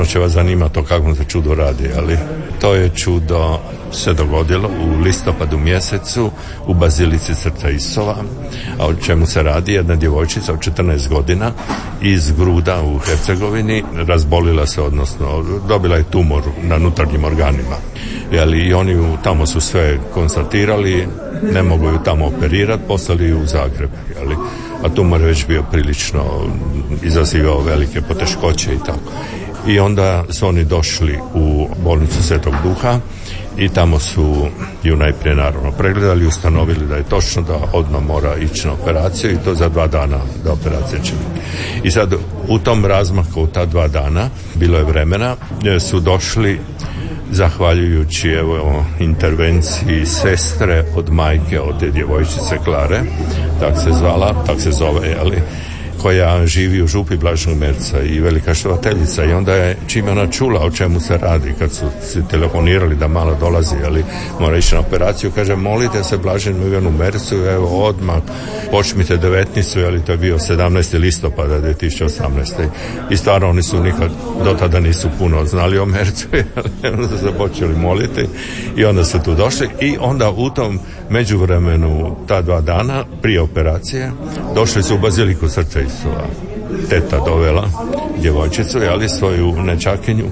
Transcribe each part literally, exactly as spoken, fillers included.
će vas zanimati to kako se čudo radi, ali to je čudo se dogodilo u listopadu mjesecu u Bazilici Srca Isova, a o čemu se radi. Jedna djevojčica od četrnaest godina iz Gruda u Hercegovini razbolila se, odnosno dobila je tumor na unutarnjim organima. Jeli, i oni tamo su sve konstatirali, ne mogu ju tamo operirati, poslali ju u Zagreb. Jeli, a tumor je već bio prilično izazivao velike poteškoće i tako. I onda su oni došli u bolnicu Svetog Duha i tamo su ju najprije naravno pregledali i ustanovili da je točno da odmah mora ići na operaciju i to za dva dana da operacija će biti. I sad u tom razmaku ta dva dana bilo je vremena, su došli zahvaljujući evo intervenciji sestre od majke od te djevojčice Klare, tak se zvala, tak se zove, jeli, koja živi u Župi Blaženog Merca i velika štovateljica, i onda je, čim je ona čula o čemu se radi, kad su se telefonirali da malo dolazi, ali mora ići na operaciju, kaže molite se Blaženu Ivanu Mercu, evo odmah počmite devetnicu, jeli, to je bio sedamnaesti listopada dvije tisuće osamnaeste. I stvarno oni su nikad do tada nisu puno znali o Mercu, ali onda su se počeli moliti i onda su tu došli i onda u tom međuvremenu ta dva dana prije operacije došli su u Baziliku Srca Isova. Teta dovela djevojčicu, jeli, svoju nečakinju,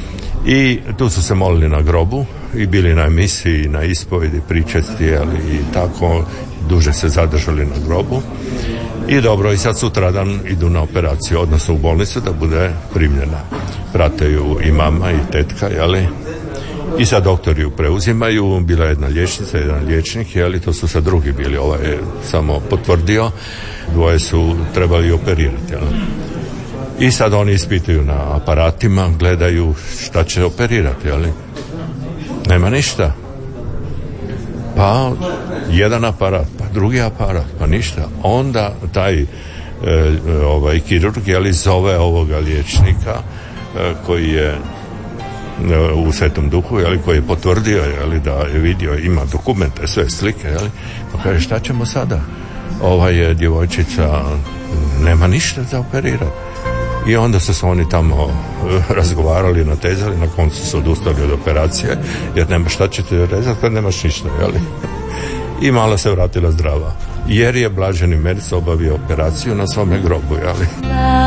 i tu su se molili na grobu i bili na emisiji, na ispovedi, pričesti, jeli, i tako duže se zadržali na grobu. I dobro, i sad sutradan idu na operaciju, odnosno u bolnicu da bude primljena. Prate ju i mama i tetka, jeli, i sad doktori ju preuzimaju, bila je jedna liječnica, jedan liječnik, jeli, to su sad drugi bili, ovaj je samo potvrdio, dvoje su trebali operirati, jeli. I sad oni ispituju na aparatima, gledaju šta će operirati, jeli. Nema ništa. Pa jedan aparat, pa drugi aparat, pa ništa. Onda taj e, ovaj kirurg, jeli, zove ovoga liječnika e, koji je u Svetom Duhu, jeli, koji je potvrdio, jeli, da je vidio, ima dokumente, sve slike, jeli, pa kaže šta ćemo sada? Ova je djevojčica, nema ništa za operirati. I onda su se oni tamo razgovarali, natezali, na koncu su odustali od operacije, jer nema šta ćete rezati kad nemaš ništa, jeli. I mala se vratila zdrava, jer je Blaženi Merc obavio operaciju na svome grobu, jeli.